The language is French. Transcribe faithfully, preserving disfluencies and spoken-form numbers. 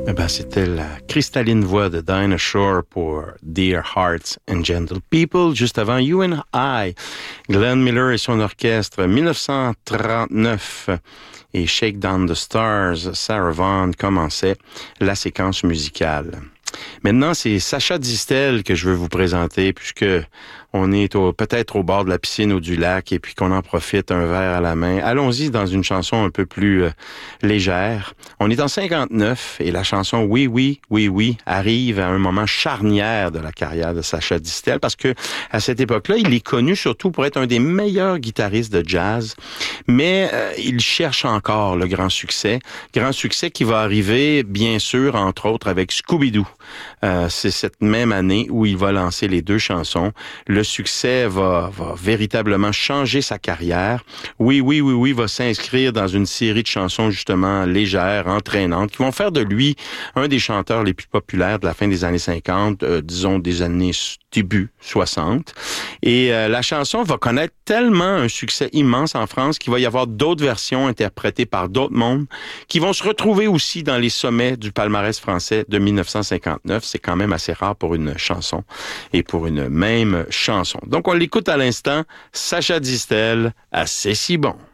Eh ben, c'était la cristalline voix de Dinah Shore pour Dear Hearts and Gentle People. Juste avant, You and I, Glenn Miller et son orchestre, dix-neuf cent trente-neuf. Et Shake Down the Stars, Sarah Vaughan commençait la séquence musicale. Maintenant, c'est Sacha Distel que je veux vous présenter, puisque on est au, peut-être au bord de la piscine ou du lac et puis qu'on en profite un verre à la main. Allons-y dans une chanson un peu plus euh, légère. On est en cinquante-neuf et la chanson Oui, oui, oui, oui arrive à un moment charnière de la carrière de Sacha Distel parce que à cette époque-là, il est connu surtout pour être un des meilleurs guitaristes de jazz, mais euh, il cherche encore le grand succès. Grand succès qui va arriver, bien sûr, entre autres avec Scooby-Doo. Euh, c'est cette même année où il va lancer les deux chansons. Le succès va, va véritablement changer sa carrière. Oui, oui, oui, oui, va s'inscrire dans une série de chansons justement légères, entraînantes, qui vont faire de lui un des chanteurs les plus populaires de la fin des années cinquante, euh, disons des années début soixante. Et euh, la chanson va connaître tellement un succès immense en France qu'il va y avoir d'autres versions interprétées par d'autres mondes qui vont se retrouver aussi dans les sommets du palmarès français de dix-neuf cent cinquante-neuf. C'est quand même assez rare pour une chanson et pour une même chanson. Donc on l'écoute à l'instant, Sacha Distel, assez si bon.